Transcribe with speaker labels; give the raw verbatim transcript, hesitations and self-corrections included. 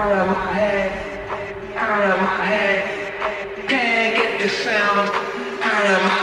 Speaker 1: out of my head, out of my head. Can't get this sound out of my